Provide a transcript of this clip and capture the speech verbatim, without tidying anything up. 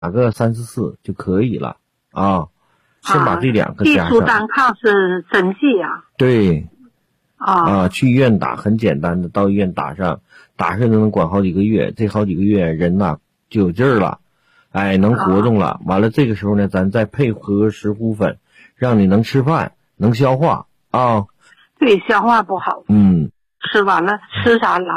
个三四次就可以了啊。先把这两个加上。 地鼠单抗是针剂啊？ 对。 啊啊，去医院打很简单的，到医院打上，打上就能管好几个月，这好几个月人呐就有劲儿了，哎，能活动了。完了这个时候呢，咱再配合石斛粉，让你能吃饭，能消化啊。 对，消化不好。 嗯。 吃完了吃啥拉